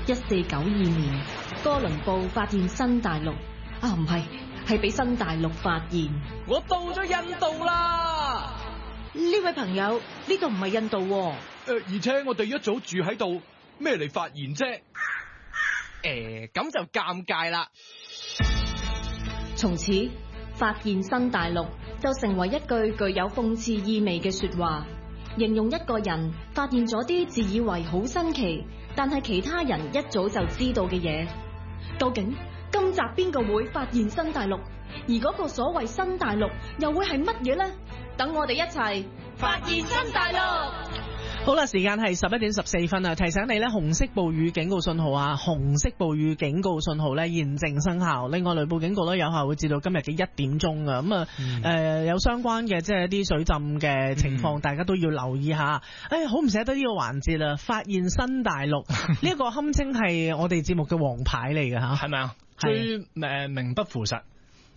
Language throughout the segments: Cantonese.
1492年，哥倫布發現新大陸。啊，唔係，係俾新大陸發現。 我到咗印度啦！ 呢位朋友，呢度唔係印度喎。 而且我哋一早住喺度，咩嚟發現啫？ 咁就尷尬啦。 從此，發現新大陸就成為一句具有諷刺意味嘅說話，形容一個人發現咗啲自以為好新奇，但係其他人一早就知道嘅嘢。究竟今集邊個會發現新大陸？而嗰個所謂新大陸又會係乜嘢呢？等我哋一齊發現新大陸。 好啦，時間係11:14啊！提醒你咧，紅色暴雨警告信號啊，紅色暴雨警告信號咧現正生效。另外，雷暴警告咧有效會至到今日嘅1點鐘啊！咁有相關嘅即係一啲水浸嘅情況，大家都要留意下。好唔捨得呢個環節啦！發現新大陸呢一個堪稱係我哋節目嘅王牌嚟嘅吓， 係咪啊？最名不符實。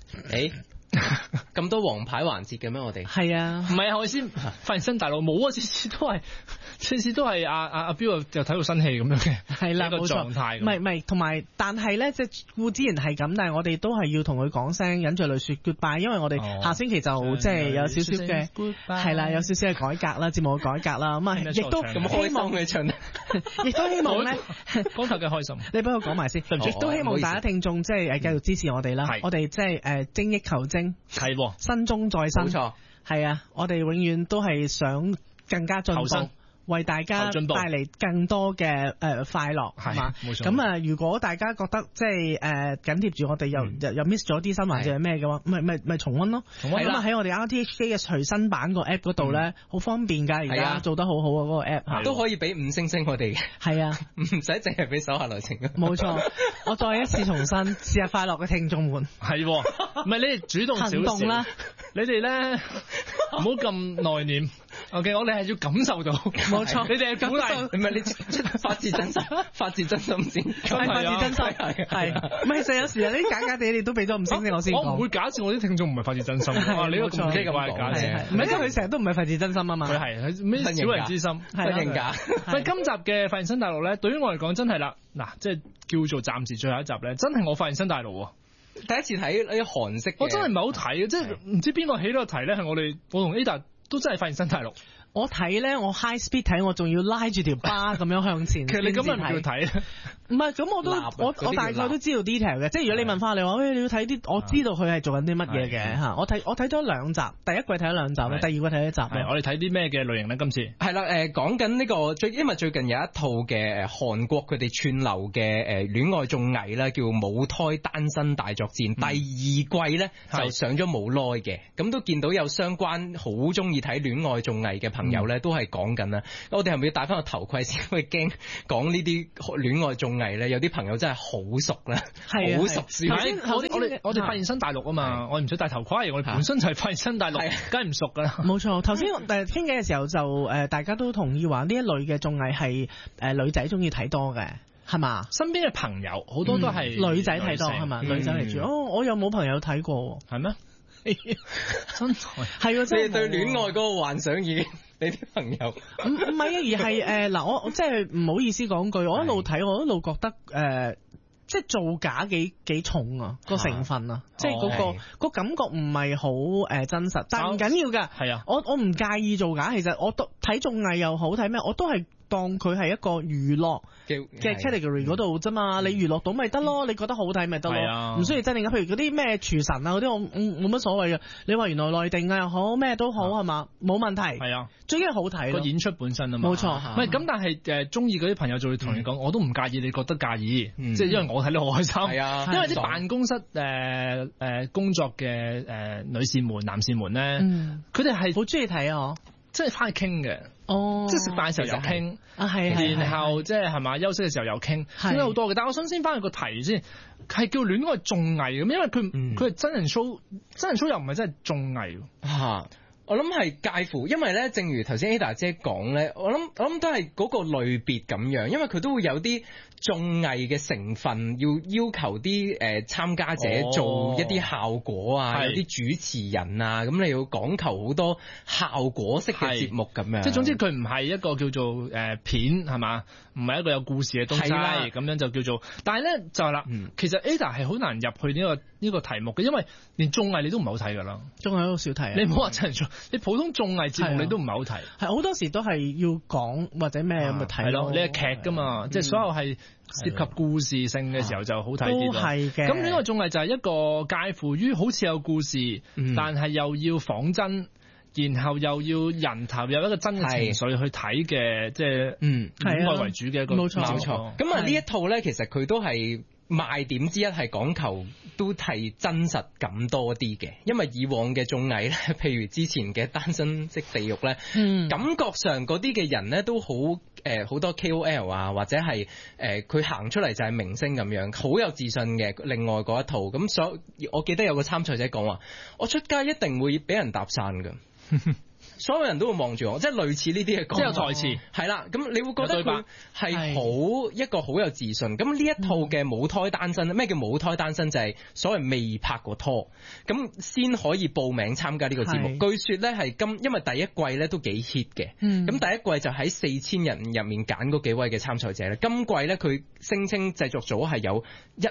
咁多王牌環節嘅咩？我哋係啊， 唔係啊！我先發現新大陸冇啊，次次都係阿標就睇到新戲咁樣嘅， 係啦， 一個狀態。 唔係，同埋但係咧，即係固之然係咁，但係我哋都係要同佢講聲忍住淚說 goodbye， 因為我哋下星期就即係有少少嘅係啦，有少少嘅改革啦，節目嘅改革啦，咁啊亦都咁開心嘅唱，亦都希望咧講頭嘅開心， 你幫我講埋先，亦都希望大家聽眾即係繼續支持我哋啦，我哋即係精益求精， 係新中再新， 冇錯， 係啊，我哋永遠都係想更加進步，為大家帶嚟更多嘅快樂，係嘛？冇錯。咁啊，如果大家覺得即係緊貼住我哋又 miss 咗啲新環節係咩嘅話，咪重溫咯。咁啊喺我哋 RTHK 嘅隨身版個 app 嗰度咧，好方便㗎，而家做得好好啊！嗰個 app 都可以俾5星星我哋嘅。係啊， 唔使淨係俾手下留情。 冇錯，我再一次重申，節日快樂嘅聽眾們。 係，唔係你哋主動行動啦，你哋咧唔好咁內斂。OK， 我哋係要感受到。冇錯，你哋係鼓勵， 唔係你發自真心，發自真心先， 係發自真心，係。唔係，其實有時啊，啲假假地你都俾咗5星星我先講。 我唔會假設我啲聽眾唔係發自真心。你個動機咁係假設， 唔係因為佢成日都唔係發自真心啊嘛。 佢係咩小人之心， 不認假。 喂，今集嘅發現新大陸咧，對於我嚟講真係啦，嗱，即係叫做暫時最後一集咧，真係我發現新大陸喎。 第一次睇呢啲韓式， 我真係唔係好睇嘅，即係唔知邊個起呢個題咧，係我同 Ada 都真係發現新大陸。 我睇咧，我 high speed 睇，我仲要拉住條巴咁樣向前。 其實你咁樣唔叫睇。 唔係，咁我大概都知道 detail 嘅。即係如果你問翻你話，你要睇啲，我知道佢係做緊啲乜嘢嘅嚇。我睇咗2集，第一季睇咗2集，第二季睇咗1集。 我哋睇啲咩嘅類型咧？今次係啦，講緊呢個因為最近有一套嘅韓國佢哋串流嘅戀愛綜藝啦，叫《母胎單身大作戰》第2季咧就上咗冇耐嘅，咁都見到有相關好中意睇戀愛綜藝嘅朋友咧，都係講緊啦。我哋係咪要戴翻個頭盔先？因為驚講呢啲戀愛綜藝咧，有啲朋友真係好熟啦，好熟先。 我哋發現新大陸啊嘛，我哋唔使戴頭盔，我哋本身就係發現新大陸，梗係唔熟噶啦。 冇錯，頭先傾偈嘅時候就大家都同意話呢一類嘅綜藝係女仔中意睇多嘅，係嘛？ 身邊嘅朋友好多都係女仔睇多，係嘛？女仔嚟住。我又冇朋友睇過， 係咩？真係係即係對戀愛嗰個幻想已經，你啲朋友唔係啊，而係嗱，我即係唔好意思講句，我一路睇我一路覺得即係造假幾重啊個成分啊，即係個感覺唔係好真實，但係唔緊要㗎。係啊，我唔介意造假，其實我都睇綜藝又好睇咩，我都係當佢係一個娛樂嘅 category 嗰度啫嘛，你娛樂到咪得咯，你覺得好睇咪得咯，唔需要真定㗎。譬如嗰啲咩廚神啊嗰啲，我冇乜所謂嘅。你話原來內定啊又好，咩都好係嘛，冇問題。係啊，最緊要好睇個演出本身啊嘛。冇錯，唔係咁，但係中意嗰啲朋友就會同你講，我都唔介意你覺得介意，即係因為我睇得好開心。係啊，因為啲辦公室工作嘅女士們、男士們咧，佢哋係好中意睇啊，即係翻去傾嘅。即係食飯嘅時候又傾，然後即係嘛休息嘅時候又傾，傾得好多嘅。但係我想先翻去個題先，係叫戀愛綜藝咁，因為佢係真人 show，真人 show 又唔係真係綜藝。 我諗係介乎，因為咧，正如頭先 Ada 姐講咧，我諗都係嗰個類別咁樣，因為佢都會有啲綜藝嘅成分，要求啲參加者做一啲效果啊，有啲主持人啊，咁你要講求好多效果式嘅節目咁樣。 即係總之佢唔係一個叫做片係嘛，唔係一個有故事嘅東西，咁樣就叫做。但係咧就係啦，其實 Ada 係好難入去呢個題目嘅，因為連綜藝你都唔係好睇㗎啦，綜藝都少睇。你唔好話真係做，你普通綜藝節目你都唔係好睇。係好多時都係要講或者咩咁咪睇咯。 你係劇㗎嘛，即係所有係涉及故事性嘅時候就好睇啲咯。都係嘅。咁呢個綜藝就係一個介乎於好似有故事，但係又要仿真。然後又要人投入一個真嘅情緒去睇嘅，即係戀愛為主嘅一個。冇錯。 咁啊呢一套咧，其實佢都係賣點之一，係講求都係真實感多啲嘅。因為以往嘅綜藝咧，譬如之前嘅《單身即地獄》咧，感覺上嗰啲嘅人咧都好好多 KOL 啊，或者係佢行出嚟就係明星咁樣，好有自信嘅。另外嗰一套咁，我記得有個參賽者講話：我出街一定會俾人搭訕㗎。所有人都會望住我，即係類似呢啲嘅講， 即係有台詞係啦。咁你會覺得佢係一個好有自信。咁呢一套嘅母胎單身，咩叫母胎單身？就係所謂未拍過拖，咁先可以報名參加呢個節目。據說咧係因為第一季咧都幾 hit 嘅，咁第一季就喺4000人入面揀嗰幾位嘅參賽者咧。今季咧佢聲稱製作組係有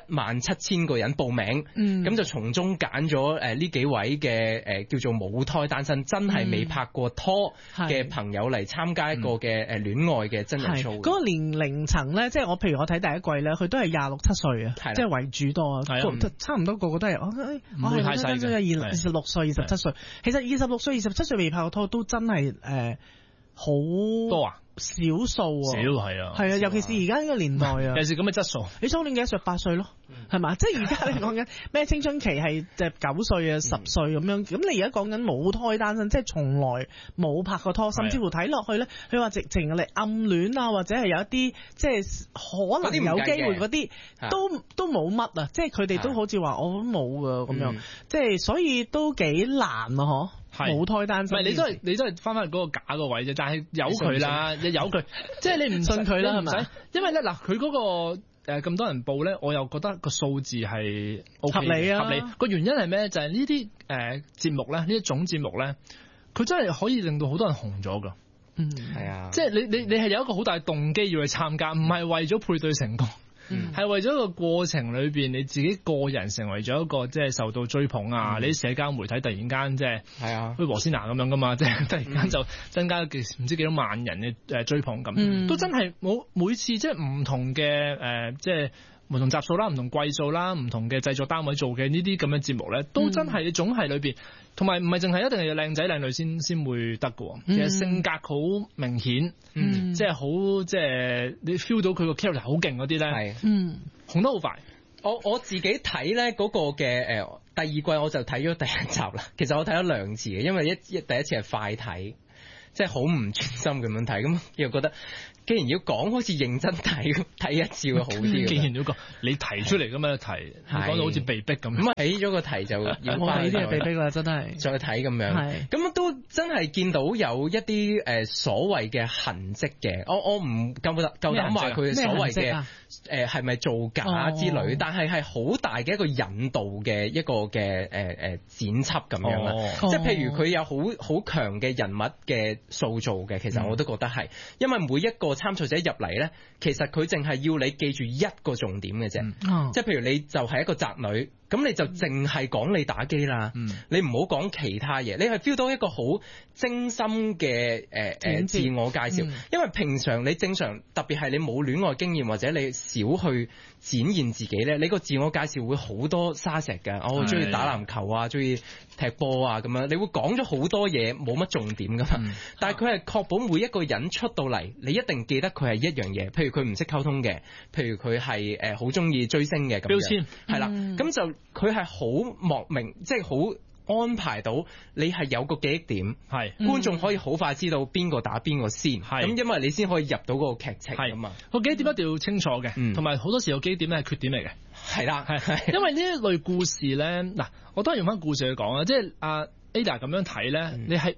17000個人報名，咁就從中揀咗呢幾位嘅叫做母胎單身，真係未拍過拖嘅朋友嚟參加一個嘅戀愛嘅真人 show。 嗰個年齡層咧，即係譬如我睇第一季咧，佢都係26、7歲啊，即係為主多啊，差唔多個個都係我係太細嘅26歲、27歲。其實26歲、27歲未拍過拖都真係好多啊。 少數啊， 係啊， 尤其是而家呢個年代啊， 尤其是咁嘅質素。 你初戀幾多歲？8歲咯，係嘛？即係而家你講緊咩青春期係9歲啊、10歲咁樣。咁你而家講緊母胎單身，即係從來冇拍過拖，甚至乎睇落去咧，佢話直情嚟暗戀啊，或者係有一啲即係可能有機會嗰啲，都冇乜啊！即係佢哋都好似話我都冇噶咁樣，即係所以都幾難啊！嗬。母胎單身， 唔係你都係翻返嗰個假個位啫，但係由佢啦，由佢，即係你唔信佢啦，係咪？因為咧嗱，佢嗰個咁多人報咧，我又覺得個數字係 OK， 合理啊。 合理個原因係咩？就係呢啲節目咧，呢一種節目咧，佢真係可以令到好多人紅咗㗎。 係啊， 即係你係有一個好大動機要去參加，唔係為咗配對成功。係為咗個過程裏邊，你自己個人成為咗一個即係受到追捧啊！你啲社交媒體突然間即係好似和仙娜咁樣噶嘛，即係突然間就增加唔知幾多萬人嘅追捧咁，都真係每次即係唔同嘅即係唔同集數啦、唔同季數啦、唔同嘅製作單位做嘅呢啲咁嘅節目咧，都真係你總係裏邊，同埋唔係淨係一定係要靚仔靚女先會得嘅，其實性格好明顯，即係好即係你 feel 到佢個 character 好勁嗰啲咧，紅得好快。 我自己睇咧嗰個嘅第二季我就睇咗第一集啦，其實我睇咗2次嘅，因為第一次係快睇，即係好唔專心咁樣睇，咁又覺得。既然要講，好似認真睇一次會好啲。 既然要講，你提出嚟咁樣提，你講到好似被逼咁。咁起咗個題就要翻。 呢啲係被逼啦，真係。 再睇咁樣。咁都真係見到有一啲所謂嘅痕跡嘅。我唔夠膽話佢所謂嘅係咪造假之類，但係好大嘅一個引導嘅一個嘅剪輯咁樣啦。即係譬如佢有好強嘅人物嘅塑造嘅，其實我都覺得係，因為每一個參賽者入嚟呢，其實佢淨係要你記住一個重點嘅啫，即係譬如你就係一個宅女，咁你就淨係講你打機啦，你唔好講其他嘢，你係 feel 到一個好精心嘅自我介紹，因為平常你正常，特別係你冇戀愛經驗或者你少去展現自己呢，你個自我介紹會好多沙石嘅，我中意打籃球啊，中意踢波啊咁樣，你會講咗好多嘢，冇乜重點噶嘛，但係佢係確保每一個人出到嚟，你一定記得佢係一樣嘢，譬如佢唔識溝通嘅，譬如佢係好中意追星嘅咁樣，標籤係啦，咁就佢係好莫名，即係好安排到你係有個記憶點，係觀眾可以好快知道邊個打邊個先，咁因為你先可以入到嗰個劇情啊嘛。 個記憶點一定要清楚嘅，同埋好多時個記憶點咧係缺點嚟嘅， 係啦， 係因為呢一類故事咧，嗱，我當然用翻故事去講啦，即係阿 Ada 咁樣睇咧，你係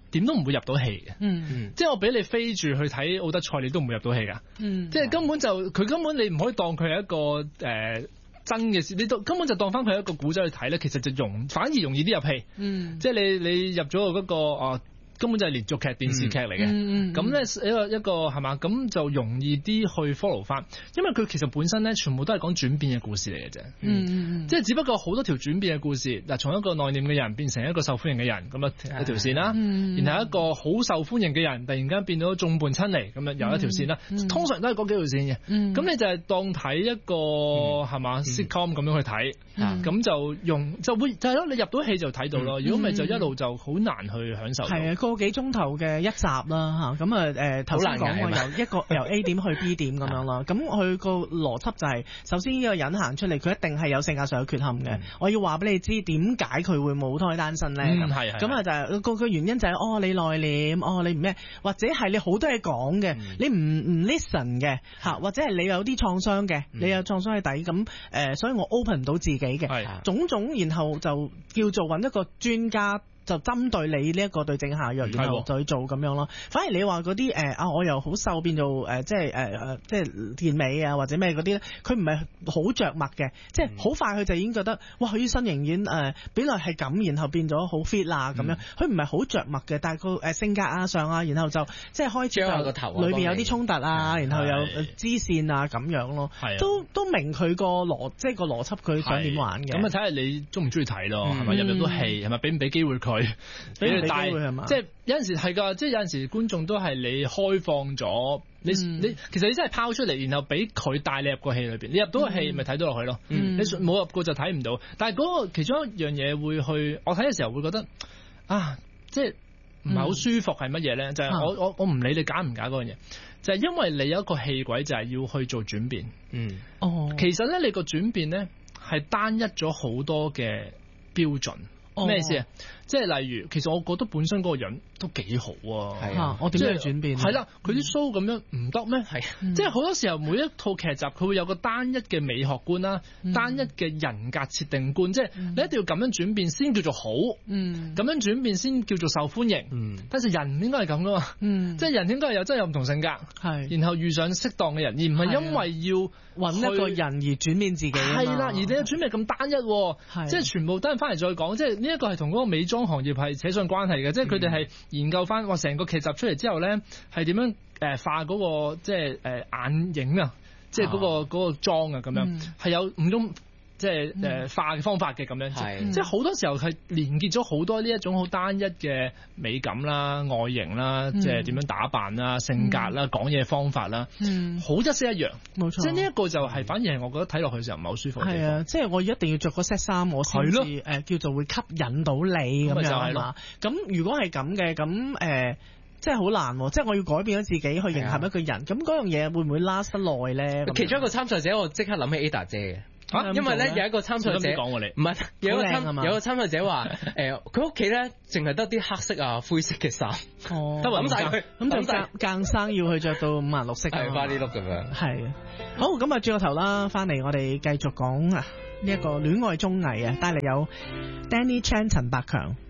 點都唔會入到戲嘅。即係我俾你飛住去睇奧德賽，你都唔會入到戲㗎。即係根本你唔可以當佢係一個真嘅事，你根本就當翻佢係一個古仔去睇咧，其實就反而容易啲入戲。即係你入咗嗰個根本就係連續劇、電視劇嚟嘅，咁咧一個係嘛，咁就容易啲去 follow 翻，因為佢其實本身咧全部都係講轉變嘅故事嚟嘅啫，即係只不過好多條轉變嘅故事，嗱從一個內斂嘅人變成一個受歡迎嘅人，咁啊一條線啦，然後一個好受歡迎嘅人突然間變到眾叛親離，咁啊又一條線啦，通常都係嗰幾條線嘅，咁你就係當睇一個係嘛 sitcom 咁樣去睇，咁就會就係咯，你入到戲就睇到咯，如果唔係就一路就好難去享受。 個幾鐘頭嘅一集啦嚇，咁頭先講過由 A 點去 B 點咁樣啦，咁佢個邏輯就係首先呢個人行出嚟，佢一定係有性格上嘅缺陷嘅。我要話俾你知點解佢會母胎單身咧？咁啊就係個原因就係你內斂，你唔咩，或者係你好多嘢講嘅，你唔 listen 嘅嚇，或者係你有啲創傷嘅，你有創傷喺底咁所以我 open 唔到自己嘅種種，然後就叫做揾一個專家。就針對你呢一個對症下藥，然後就去做咁樣咯。反而你話嗰啲我又好瘦變做即係健美啊或者咩嗰啲咧，佢唔係好着墨嘅，即係好快佢就已經覺得哇佢啲身形已經本來係咁，然後變咗好 fit 啦咁樣。佢唔係好着墨嘅，但係個性格啊上啊，然後就即係開始就裏邊有啲衝突啊，然後有支線啊咁樣咯。都明佢個邏輯佢想點玩嘅。咁啊睇下你中唔中意睇咯，係咪入到戲係咪俾唔俾機會佢？俾佢帶係嘛？即係有陣時係㗎，即係有陣時觀眾都係你開放咗，你其實你真係拋出嚟，然後俾佢帶你入個戲裏邊，你入到個戲咪睇到落去咯。你冇入過就睇唔到。但係嗰個其中一樣嘢會去，我睇嘅時候會覺得即係唔係好舒服係乜嘢咧？就係我唔理你揀唔揀嗰樣嘢，就係因為你有一個戲軌就係要去做轉變。其實咧你個轉變咧係單一咗好多嘅標準。咩意思啊？即係例如，其實我覺得本身嗰個人都幾好啊。我點樣去轉變？係啦，佢啲 show 咁樣唔得咩？即係好多時候每一套劇集佢會有個單一嘅美學觀啦，單一嘅人格設定觀，即係你一定要咁樣轉變先叫做好，咁樣轉變先叫做受歡迎。但係人唔應該係咁噶嘛，即係人應該係真係有唔同性格，然後遇上適當嘅人，而唔係因為要揾一個人而轉變自己。係啦，而你嘅轉變咁單一，即係全部等陣翻嚟再講，即係呢一個係同嗰個美妝行業係扯上關係嘅，即係佢哋係研究翻成個劇集出嚟之後咧，係點樣化嗰個即係眼影啊，即係嗰個妝啊咁樣，係有5種即係化嘅方法嘅咁樣，即係好多時候係連結咗好多呢一種好單一嘅美感啦、外形啦，即係點樣打扮啦、性格啦、講嘢方法啦，好一式一樣，冇錯。即係呢一個就係反而係我覺得睇落去嘅時候唔係好舒服嘅地方。即係我一定要着嗰 set 衫，我先至叫做會吸引到你咁樣嘛。咁如果係咁嘅，咁即係好難，即係我要改變咗自己去迎合一個人，咁嗰樣嘢會唔會 last 得耐咧？其中一個參賽者，我即刻諗起 Ada 姐嘅。因為咧有一個參賽者，唔係有個參賽者話佢屋企咧淨係得啲黑色啊灰色嘅衫，得揾晒佢，咁就更生要去着到5顏6色嘅花呢碌咁樣。係好，咁啊轉個頭啦，翻嚟我哋繼續講呢一個戀愛綜藝啊，帶嚟有 Danny Chan 陳百強。